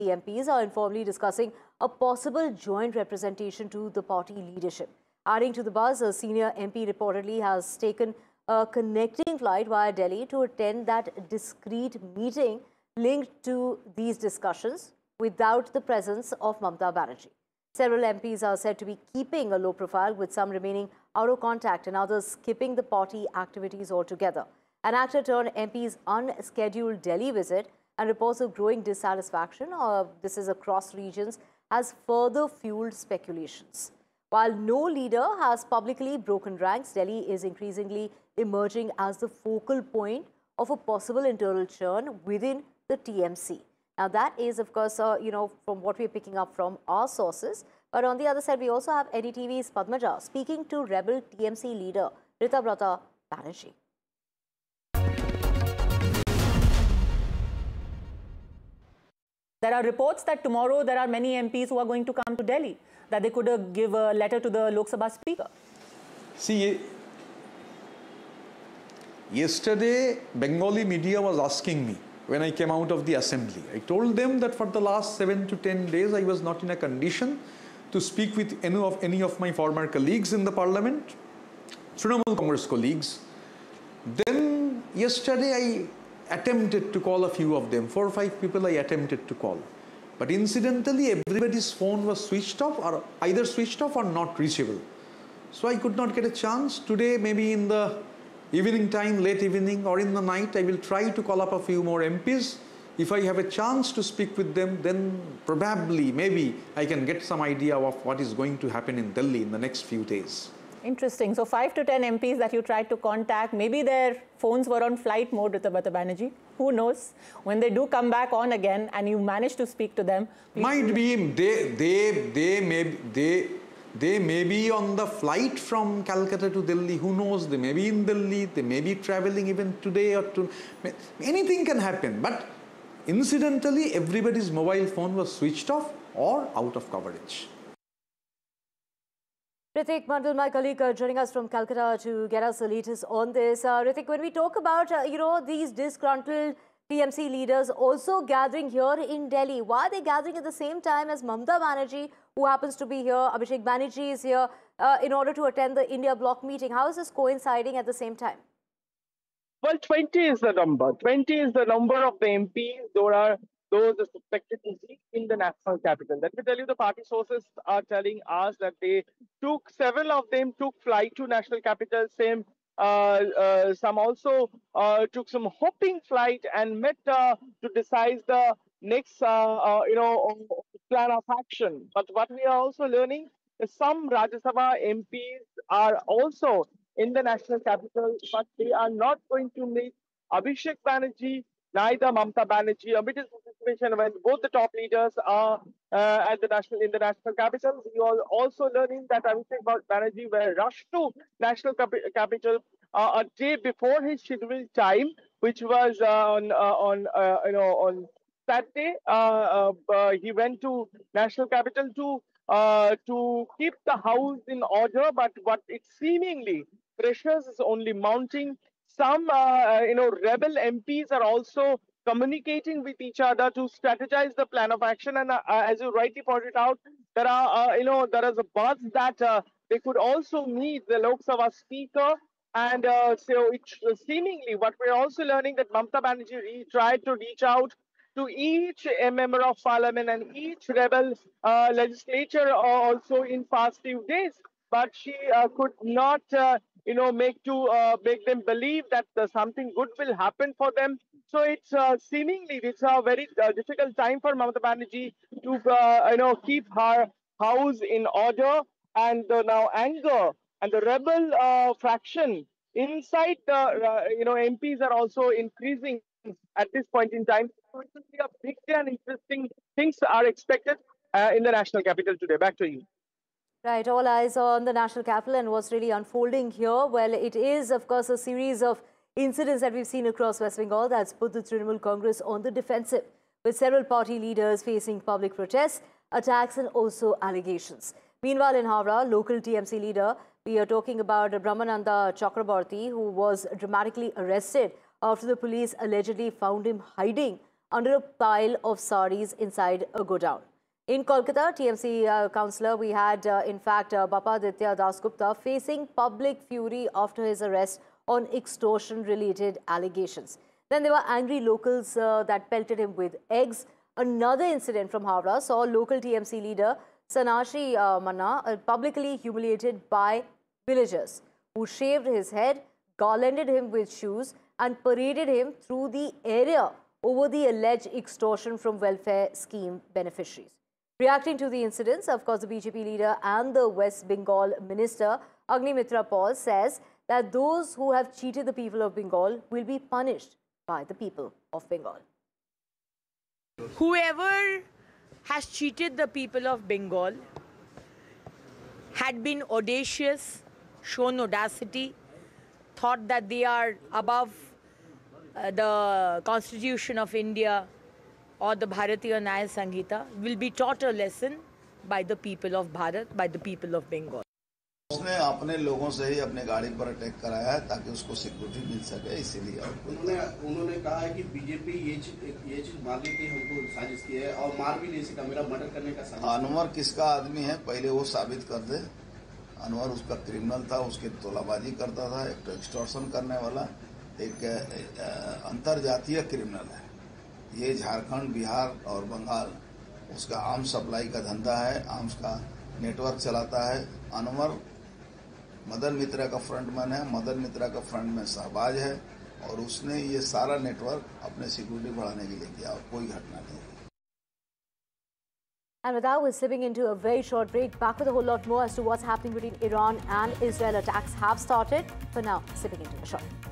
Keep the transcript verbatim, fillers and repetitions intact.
M Ps are informally discussing a possible joint representation to the party leadership. Adding to the buzz, a senior M P reportedly has taken a connecting flight via Delhi to attend that discreet meeting linked to these discussions without the presence of Mamata Banerjee. Several M Ps are said to be keeping a low profile, with some remaining out of contact and others skipping the party activities altogether. An actor turned M P's unscheduled Delhi visit and reports of growing dissatisfaction, or this is across regions, has further fueled speculations. While no leader has publicly broken ranks, Delhi is increasingly emerging as the focal point of a possible internal churn within the T M C. Now, that is, of course, uh, you know, from what we're picking up from our sources. But on the other side, we also have N D T V's Padmaja speaking to rebel T M C leader Ritabrata Banerjee. There are reports that tomorrow there are many M Ps who are going to come to Delhi, that they could uh, give a letter to the Lok Sabha Speaker. See, yesterday Bengali media was asking me when I came out of the assembly. I told them that for the last seven to ten days I was not in a condition to speak with any of, any of my former colleagues in the parliament, Trinamool Congress colleagues. Then yesterday I attempted to call a few of them, four or five people I attempted to call. But incidentally, everybody's phone was switched off, or either switched off or not reachable. So I could not get a chance. Today, maybe in the evening time, late evening, or in the night, I will try to call up a few more M Ps. If I have a chance to speak with them, then probably, maybe, I can get some idea of what is going to happen in Delhi in the next few days. Interesting. So five to ten M Ps that you tried to contact, maybe their phones were on flight mode, Ritabrata Banerjee. Who knows? When they do come back on again and you manage to speak to them. Might be, they, they, they, may, they, they may be on the flight from Calcutta to Delhi. Who knows? They may be in Delhi. They may be traveling even today or to. Anything can happen. But incidentally, everybody's mobile phone was switched off or out of coverage. Ritik Mandal, my colleague, uh, joining us from Calcutta to get us the latest on this. Uh, Ritik, when we talk about, uh, you know, these disgruntled T M C leaders also gathering here in Delhi, why are they gathering at the same time as Mamata Banerjee, who happens to be here, Abhishek Banerjee is here, uh, in order to attend the India bloc meeting? How is this coinciding at the same time? Well, twenty is the number. twenty is the number of the M Ps those are those are suspected to be in the national capital. Let me tell you, the party sources are telling us that they took, several of them took flight to national capital. Same, uh, uh, some also uh, took some hopping flight and met uh, to decide the next, uh, uh, you know, plan of action. But what we are also learning is some Rajya Sabha M Ps are also in the national capital, but they are not going to meet Abhishek Banerjee, neither Mamata Banerjee. Amid this situation when both the top leaders are uh, at the national in the national capital, we are also learning that Abhishek Banerjee were rushed to national capi capital uh, a day before his scheduled time, which was uh, on uh, on uh, you know on Saturday. Uh, uh, uh, he went to national capital to uh, to keep the house in order, but what it seemingly pressures is only mounting. Some, uh, you know, rebel M Ps are also communicating with each other to strategize the plan of action. And uh, as you rightly pointed out, there are, uh, you know, there is a buzz that uh, they could also meet the Lok Sabha Speaker. And uh, so it, uh, seemingly what we're also learning that Mamata Banerjee tried to reach out to each a member of parliament and each rebel uh, legislature also in past few days. But she uh, could not, uh, you know, make to uh, make them believe that uh, something good will happen for them. So it's uh, seemingly it's a very uh, difficult time for Mamata Banerjee to, uh, you know, keep her house in order, and the now anger and the rebel uh, fraction inside the, uh, you know, M Ps are also increasing at this point in time. So it will be a big and interesting things are expected uh, in the national capital today. Back to you. Right, all eyes on the national capital and what's really unfolding here. Well, it is, of course, a series of incidents that we've seen across West Bengal that's put the Trinamool Congress on the defensive, with several party leaders facing public protests, attacks and also allegations. Meanwhile, in Howrah, local T M C leader, we are talking about Brahmananda Chakraborty, who was dramatically arrested after the police allegedly found him hiding under a pile of saris inside a godown. In Kolkata, T M C uh, councillor, we had, uh, in fact, uh, Bapa Aditya Dasgupta facing public fury after his arrest on extortion-related allegations. Then there were angry locals uh, that pelted him with eggs. Another incident from Howrah saw local T M C leader Sanashi uh, Manna uh, publicly humiliated by villagers who shaved his head, garlanded him with shoes and paraded him through the area over the alleged extortion from welfare scheme beneficiaries. Reacting to the incidents, of course, the B J P leader and the West Bengal minister, Agnimitra Paul, says that those who have cheated the people of Bengal will be punished by the people of Bengal. Whoever has cheated the people of Bengal had been audacious, shown audacity, thought that they are above uh, the Constitution of India or the Bharatiya Nyaya Sanghita, will be taught a lesson by the people of Bharat, by the people of Bengal. उसने अपने लोगों से ही अपने गाड़ी पर attack कराया है ताकि उसको सिक्योरिटी मिल सके, इसीलिए उन्होंने उन्होंने कहा है कि बीजेपी ये चीज ये चीज मांगी थी, हमको साजिश की है और मार भी नहीं सका, मेरा मर्डर करने का साजिश। अनवर किसका आदमी है पहले वो साबित कर दे। अनवर उसका क्रिमिनल था, उसके तोलाबाजी करता था, एक एक्सटॉर्शन करने वाला एक अंतरजातीय क्रिमिनल है। ये झारखंड, बिहार और बंगाल उसका आर्म्स सप्लाई का धंधा है, आर्म्स का नेटवर्क चलाता है। अनवर मदन मित्रा का फ्रंटमैन है, मदन मित्रा का फ्रंटमैन शहबाज है और उसने ये सारा नेटवर्क अपने सिक्योरिटी बढ़ाने के लिए किया और कोई घटना नहीं। And with that, we're slipping into a very short break. Back with a whole lot more as to what's happening between Iran and Israel. Attacks have started. For now, slipping into a short.